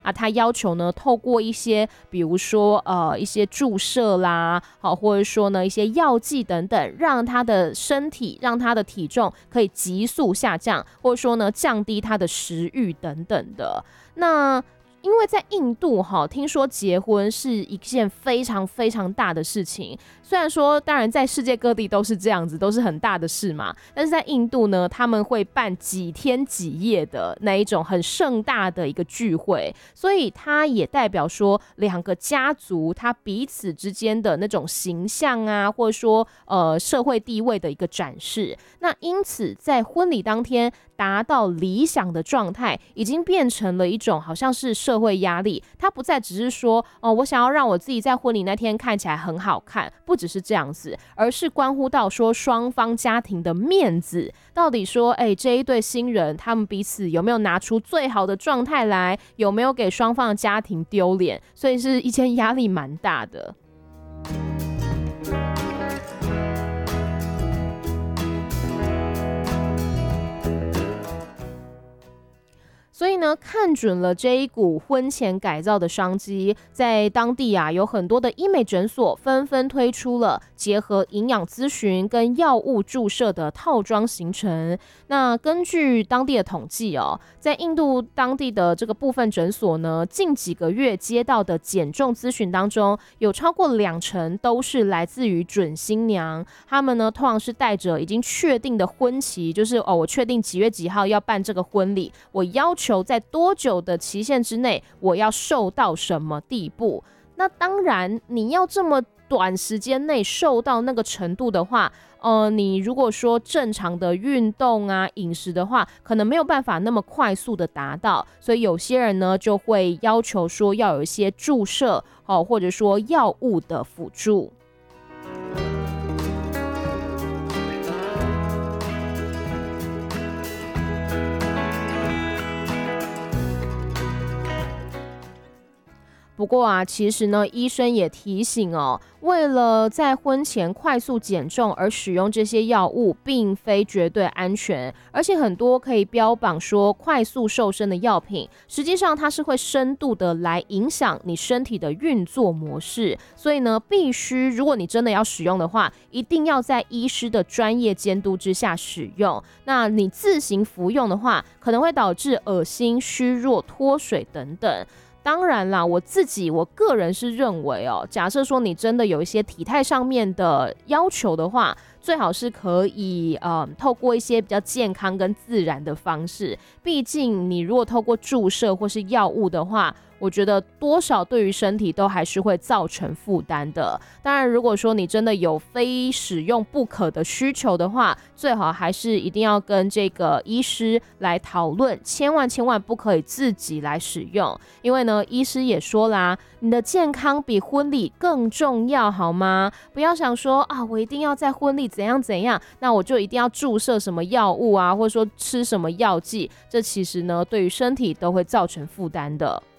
他要求呢，透过一些，比如说一些注射啦，好，或者说呢一些药剂等等，让他的身体，让他的体重可以急速下降，或者说呢降低他的食欲等等的。那因为在印度听说结婚是一件非常非常大的事情，虽然说当然在世界各地都是这样子，都是很大的事嘛，但是在印度呢，他们会办几天几夜的那一种很盛大的一个聚会，所以它也代表说两个家族他彼此之间的那种形象啊，或者说社会地位的一个展示。那因此在婚礼当天达到理想的状态，已经变成了一种好像是社会压力，它不再只是说我想要让我自己在婚礼那天看起来很好看，不只是这样子，而是关乎到说双方家庭的面子，到底说这一对新人他们彼此有没有拿出最好的状态来，有没有给双方的家庭丢脸，所以是一件压力蛮大的。所以呢，看准了这一股婚前改造的商机，在当地有很多的医美诊所纷纷推出了结合营养咨询跟药物注射的套装行程。那根据当地的统计在印度当地的这个部分诊所呢，近几个月接到的减重咨询当中，有超过20%都是来自于准新娘。他们呢，通常是带着已经确定的婚期，就是我确定几月几号要办这个婚礼，我要求在多久的期限之内，我要瘦到什么地步。那当然你要这么短时间内瘦到那个程度的话，你如果说正常的运动啊、饮食的话，可能没有办法那么快速的达到，所以有些人呢就会要求说要有一些注射或者说药物的辅助。不过其实呢，医生也提醒为了在婚前快速减重而使用这些药物，并非绝对安全，而且很多可以标榜说快速瘦身的药品，实际上它是会深度的来影响你身体的运作模式，所以呢，必须如果你真的要使用的话，一定要在医师的专业监督之下使用。那你自行服用的话，可能会导致恶心、虚弱、脱水等等。当然啦，我个人是认为假设说你真的有一些体态上面的要求的话，最好是可以透过一些比较健康跟自然的方式，毕竟你如果透过注射或是药物的话，我觉得多少对于身体都还是会造成负担的。当然如果说你真的有非使用不可的需求的话，最好还是一定要跟这个医师来讨论，千万不可以自己来使用，因为呢医师也说啦，你的健康比婚礼更重要好吗？不要想说我一定要在婚礼怎样，那我就一定要注射什么药物或者说吃什么药剂，这其实呢对于身体都会造成负担的。